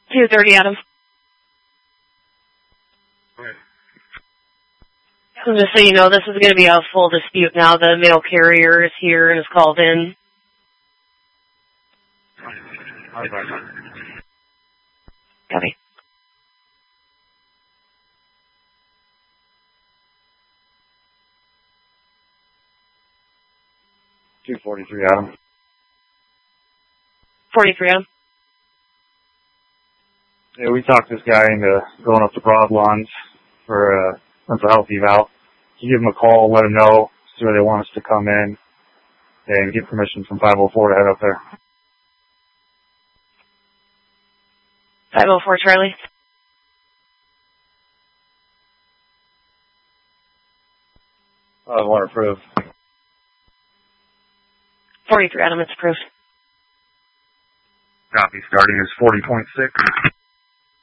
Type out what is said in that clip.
230, Adam. Okay. So just so you know, this is going to be a full dispute now. The mail carrier is here and has called in. Copy. $243, Adam. 43, Adam. Yeah, we talked this guy into going up to Broadlawns for a mental health eval. You give him a call, let him know, see where they want us to come in, and get permission from 504 to head up there. 504, Charlie. Water approved. 43, Adam, it's approved. Copy, starting is 40.6.